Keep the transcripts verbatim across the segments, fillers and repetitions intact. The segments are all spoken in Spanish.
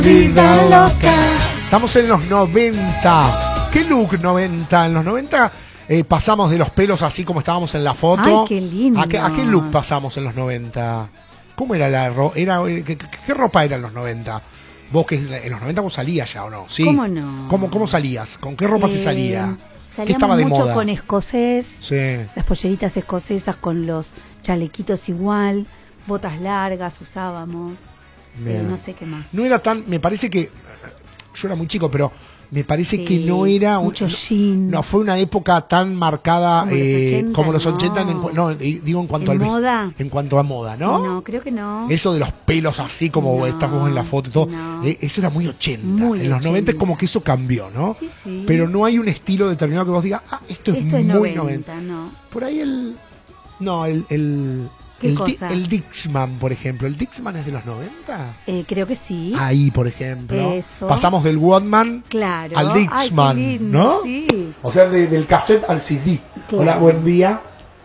Vida loca. Estamos en los noventa. ¿Qué look noventa? En los noventa eh, pasamos de los pelos así como estábamos en la foto. Ay, qué lindo. ¿A qué, ¿A qué look pasamos en los noventa? ¿Cómo era la ropa? Era, ¿qué, ¿Qué ropa era en los noventa? Vos que en los noventa vos salías ya o no, ¿sí? ¿Cómo no? ¿Cómo, cómo salías? ¿Con qué ropa eh, se salía? ¿Qué estaba de mucho moda? Con escocés, sí. Las polleritas escocesas con los chalequitos igual, botas largas usábamos, eh, no sé qué más. No era tan, me parece que, yo era muy chico, pero me parece sí, que no era un, mucho jean. No, no fue una época tan marcada como eh, los ochenta, como los no. ochenta en, no, digo en cuanto ¿En al moda? En cuanto a moda, ¿no? No, creo que no. Eso de los pelos así como no, estamos en la foto y todo, no. eh, eso era muy ochenta. Muy en los ochenta. noventa es como que eso cambió, ¿no? Sí, sí. Pero no hay un estilo determinado que vos digas, ah, esto es Esto es muy noventa, noventa. no. Por ahí el, no, el, el ¿Qué el, cosa? el Dixman, por ejemplo. ¿El Dixman es de los noventa? Eh, creo que sí. Ahí, por ejemplo. Eso. Pasamos del Walkman Claro. al Dixman, Ay, qué lindo, ¿no? Sí. O sea, de, del cassette al C D. Claro. Hola, buen día.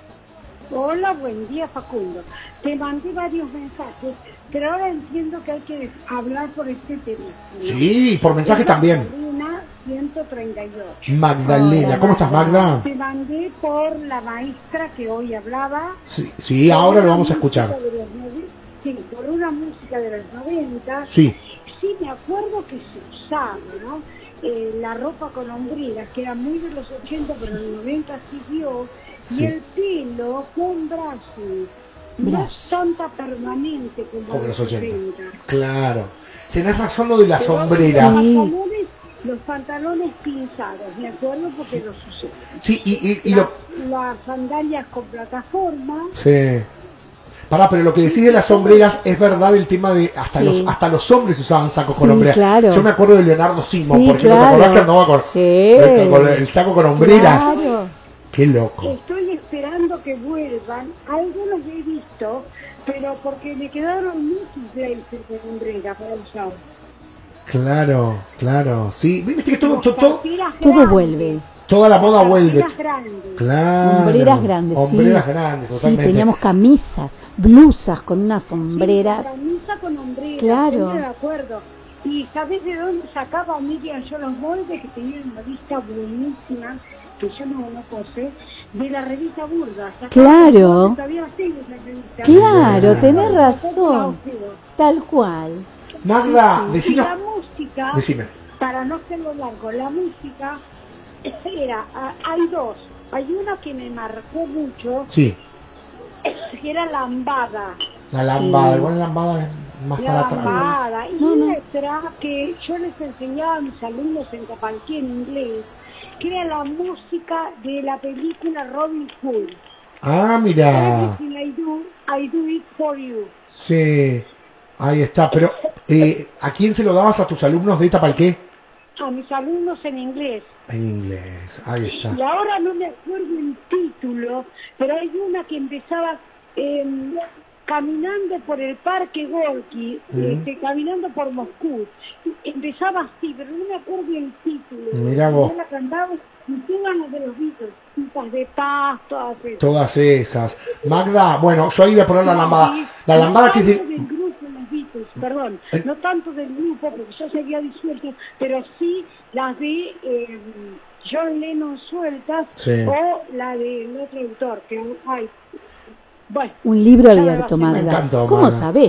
Hola, buen día, Facundo. Te mandé varios mensajes, pero ahora entiendo que hay que hablar por este teléfono. Sí, por mensaje también. Magdalena ciento treinta y ocho. Magdalena, Hola, ¿cómo estás, Magda? Te mandé por la maestra que hoy hablaba. Sí, sí, ahora lo vamos a escuchar. De los noven- sí, por una música de los noventa. Sí. Sí, me acuerdo que se usaba, ¿no? Eh, la ropa con hombreras, que era muy de los ochenta, Sí. pero en los noventa siguió. Sí. Y el pelo con brazos. No Brazos. tanta permanente como, Como los ochenta. ochenta. Claro. Tenés razón lo de las Pero sombreras. Los Sí. pantalones, los pantalones pinzados, me acuerdo porque los usé. Sí, y, y, y La- lo... Las sandalias con plataforma. Sí. Pará, pero lo que decís de las sombreras es verdad el tema de hasta Sí. los hasta los hombres usaban sacos Sí, con hombreras. claro. Yo me acuerdo de Leonardo Simon, Sí, por ejemplo, ¿te claro. acordás que andaba con, Sí. con el saco con hombreras? Claro. Qué loco. Estoy esperando que vuelvan. Algunos he visto, pero porque me quedaron muchos blazers con hombrera para usar. Claro, claro. Sí, viste que todo, todo, todo- Carteras Todo grandes, vuelve. toda la moda vuelve. carteras grandes. Claro. Hombreras grandes, sí. Hombreras grandes, Sí, totalmente. teníamos camisas, blusas con unas Sí, sombreras. camisa con hombrera, Claro. siempre me acuerdo. ¿Y sabés de dónde sacaba Miriam yo los moldes? Que tenían una revista buenísima, que yo no, no posé, de la revista Burda. Sacaba Claro. los moldes, todavía tengo esa revista. Claro, Bien. tenés Tampoco razón. la usé. Tal cual. Magda, Sí, sí. Y decinos. la música, Decime. para no hacerlo largo, la música era, ah, hay dos. Hay una que me marcó mucho, Sí, que era Lambada. la Sí. lambada. Igual la lambada es más La para atrás. lambada. Y No, no. otra que yo les enseñaba a mis alumnos en Capalquí en inglés, que era la música de la película Robin Hood. Ah, mira. Everything I do, I do it for you. Sí, ahí está. Pero, eh, ¿a quién se lo dabas a tus alumnos de Itapalqué? A mis alumnos en inglés. En inglés, ahí está. Y ahora no me acuerdo el título, pero hay una que empezaba eh, caminando por el Parque Gorky, Mm. este, caminando por Moscú. Empezaba así, pero no me acuerdo el título. Mirá vos. Yo la cantaba y todas las de los Beatles, Citas de Paz, todas esas. Todas esas. Magda, bueno, yo ahí voy a poner la lambada. La No lambada que es tanto de... del grupo Los Beatles, perdón, Eh. no tanto del grupo porque yo seguía disuelto, pero sí las de eh, John Lennon sueltas Sí. o la del otro autor que hay. Bueno, Un libro ya me abierto, va a ser. Magda. Me encantó, ¿Cómo Magda. sabés?